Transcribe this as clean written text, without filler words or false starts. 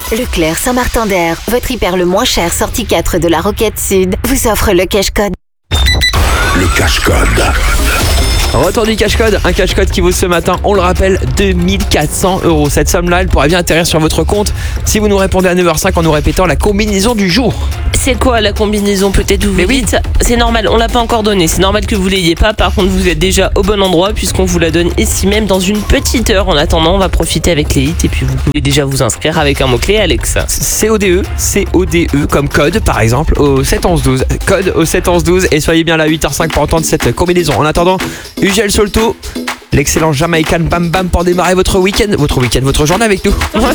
Leclerc Saint-Martin-d'Air, votre hyper le moins cher sortie 4 de la Roquette Sud, vous offre le cash-code. Le cash-code. Retour du cash-code, un cash-code qui vaut ce matin, on le rappelle, 2400 €. Cette somme-là, elle pourrait bien atterrir sur votre compte si vous nous répondez à 9h05 en nous répétant la combinaison du jour. C'est quoi la combinaison, peut-être vous dites? C'est normal, on l'a pas encore donné, c'est normal que vous l'ayez pas. Par contre, vous êtes déjà au bon endroit puisqu'on vous la donne ici même dans une petite heure. En attendant, on va profiter avec l'élite et puis vous pouvez déjà vous inscrire avec un mot-clé, Alex. CODE comme code par exemple au 71112. Code au 71112 et soyez bien là à 8h05 pour entendre cette combinaison. En attendant, Ugel Solto, l'excellent Jamaïcain Bam Bam pour démarrer votre week-end, votre journée avec nous. Ouais,